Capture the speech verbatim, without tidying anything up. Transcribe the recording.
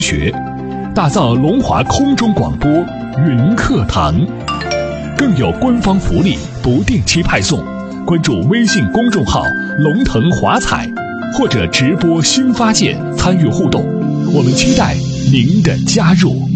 学，打造龙华空中广播云课堂，更有官方福利不定期派送。关注微信公众号龙腾华彩，或者直播新发件参与互动，我们期待您的加入。